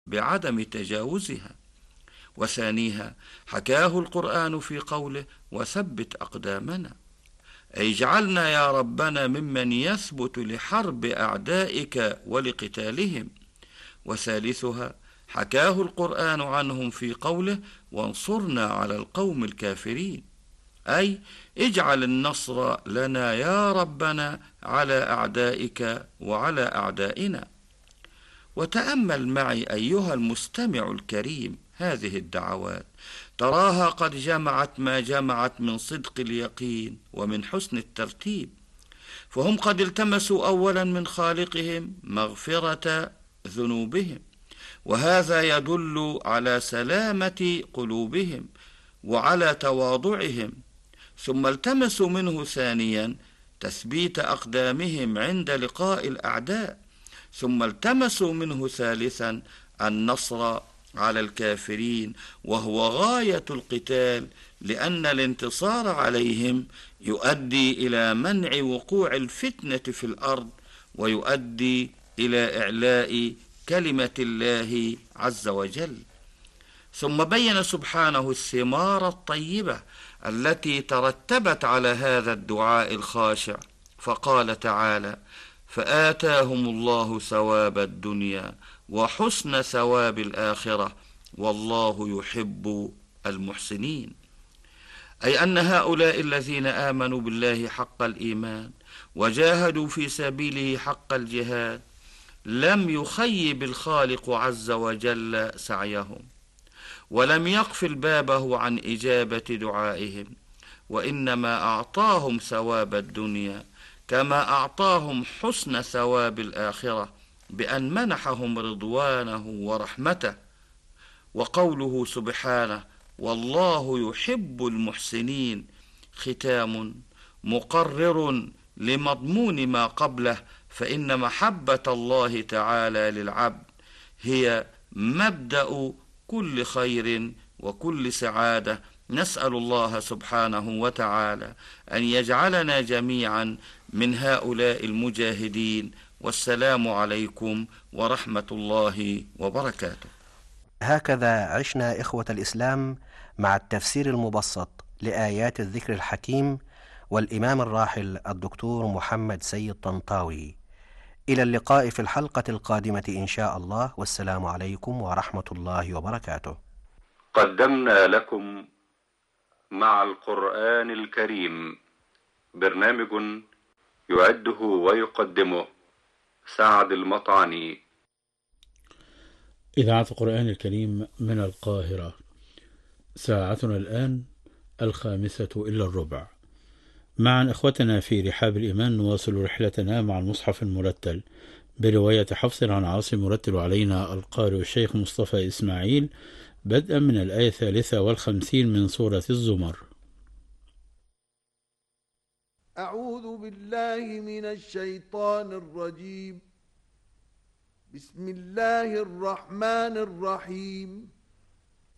بعدم تجاوزها. وثانيها حكاه القرآن في قوله: وثبت أقدامنا، أي اجعلنا يا ربنا ممن يثبت لحرب أعدائك ولقتالهم. وثالثها حكاه القرآن عنهم في قوله: وانصرنا على القوم الكافرين، أي اجعل النصر لنا يا ربنا على أعدائك وعلى أعدائنا. وتأمل معي أيها المستمع الكريم هذه الدعوات، تراها قد جمعت ما جمعت من صدق اليقين ومن حسن الترتيب. فهم قد التمسوا أولا من خالقهم مغفرة ذنوبهم، وهذا يدل على سلامة قلوبهم وعلى تواضعهم. ثم التمسوا منه ثانيا تثبيت أقدامهم عند لقاء الأعداء، ثم التمسوا منه ثالثا النصر على الكافرين، وهو غاية القتال، لأن الانتصار عليهم يؤدي إلى منع وقوع الفتنة في الأرض، ويؤدي إلى إعلاء كلمة الله عز وجل. ثم بين سبحانه الثمار الطيبة التي ترتبت على هذا الدعاء الخاشع، فقال تعالى: فآتاهم الله ثواب الدنيا وحسن ثواب الآخرة والله يحب المحسنين. أي أن هؤلاء الذين آمنوا بالله حق الإيمان وجاهدوا في سبيله حق الجهاد لم يخيب الخالق عز وجل سعيهم، ولم يقفل بابه عن إجابة دعائهم، وإنما أعطاهم ثواب الدنيا كما أعطاهم حسن ثواب الآخرة، بأن منحهم رضوانه ورحمته. وقوله سبحانه: والله يحب المحسنين، ختام مقرر لمضمون ما قبله، فإن محبة الله تعالى للعبد هي مبدأ كل خير وكل سعادة. نسأل الله سبحانه وتعالى أن يجعلنا جميعا من هؤلاء المجاهدين، والسلام عليكم ورحمة الله وبركاته. هكذا عشنا إخوة الإسلام مع التفسير المبسط لآيات الذكر الحكيم والإمام الراحل الدكتور محمد سيد طنطاوي. إلى اللقاء في الحلقة القادمة إن شاء الله، والسلام عليكم ورحمة الله وبركاته. قدمنا لكم مع القرآن الكريم برنامج يعده ويقدمه سعد المطعني. إذاعة القرآن الكريم من القاهرة، ساعتنا الآن 5:45. معا إخوتنا في رحاب الإيمان نواصل رحلتنا مع المصحف المرتل برواية حفص عن عاصم، مرتل علينا القارئ الشيخ مصطفى إسماعيل، بدءا من الآية 53 من سورة الزمر. أعوذ بالله من الشيطان الرجيم. بسم الله الرحمن الرحيم.